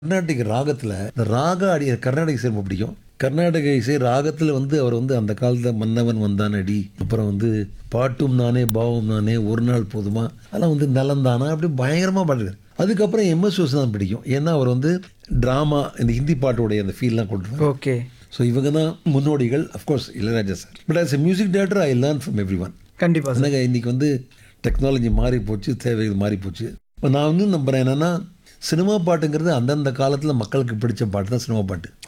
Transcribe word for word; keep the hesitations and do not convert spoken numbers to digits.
கர்நாடிக் ராகத்தில் இந்த ராக ஆடிய கர்நாடக இசை ரொம்ப பிடிக்கும். கர்நாடக இசை ராகத்தில் வந்து அவர் வந்து அந்த காலத்தில் மன்னவன் வந்தான் அடி, அப்புறம் வந்து பாட்டும் நானே பாவம் நானே ஒரு நாள் போதுமா, அதெல்லாம் வந்து நலந்தானா அப்படி பயங்கரமாக பாடுறாரு. அதுக்கப்புறம் எம்எஸ் விஸ்வநாதன் பிடிக்கும். ஏன்னா அவர் வந்து ட்ராமா இந்த ஹிந்தி பாட்டோடைய அந்த ஃபீல்லாம் கொண்டு வரார். ஓகே. ஸோ இவங்க தான் முன்னோடிகள். Of course Ilaiyaraaja sir. But as a music director I learn from every one. கண்டிப்பாக சார். எனக்கு இன்னைக்கு வந்து டெக்னாலஜி மாறி போச்சு, தேவைகள் மாறி போச்சு. இப்போ நான் வந்து நம்புகிறேன் என்னென்னா, சினிமா பாட்டுங்கிறது அந்தந்த காலத்தில் மக்களுக்கு பிடிச்ச பாட்டு தான் சினிமா பாட்டு.